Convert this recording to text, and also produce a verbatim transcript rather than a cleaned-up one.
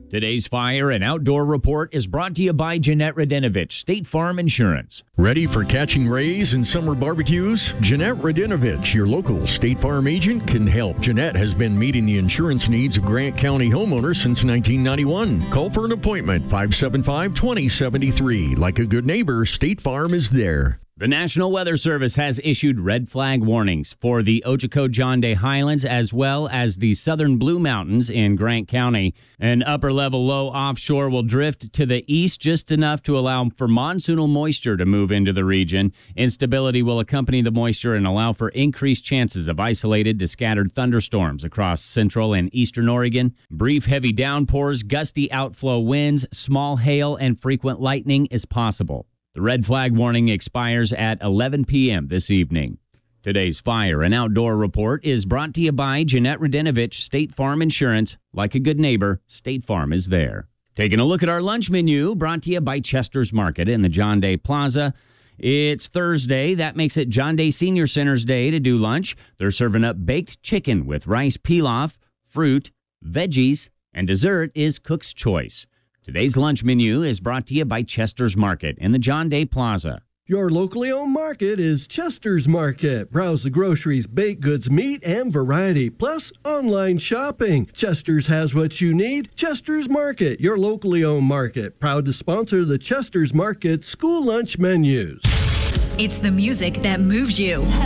Today's Fire and Outdoor Report is brought to you by Jeanette Radinovich, State Farm Insurance. Ready for catching rays and summer barbecues? Jeanette Radinovich, your local State Farm agent, can help. Jeanette has been meeting the insurance needs of Grant County homeowners since nineteen ninety-one. Call for an appointment, five seven five, two zero seven three. Like a good neighbor, State Farm is there. The National Weather Service has issued red flag warnings for the Ochoco-John Day Highlands as well as the southern Blue Mountains in Grant County. An upper-level low offshore will drift to the east just enough to allow for monsoonal moisture to move into the region. Instability will accompany the moisture and allow for increased chances of isolated to scattered thunderstorms across central and eastern Oregon. Brief heavy downpours, gusty outflow winds, small hail, and frequent lightning is possible. The red flag warning expires at eleven p.m. this evening. Today's Fire and Outdoor Report is brought to you by Jeanette Radinovich, State Farm Insurance. Like a good neighbor, State Farm is there. Taking a look at our lunch menu, brought to you by Chester's Market in the John Day Plaza. It's Thursday. That makes it John Day Senior Center's Day to do lunch. They're serving up baked chicken with rice pilaf, fruit, veggies, and dessert is Cook's Choice. Today's lunch menu is brought to you by Chester's Market in the John Day Plaza. Your locally owned market is Chester's Market. Browse the groceries, baked goods, meat, and variety, plus online shopping. Chester's has what you need. Chester's Market, your locally owned market. Proud to sponsor the Chester's Market school lunch menus. It's the music that moves you.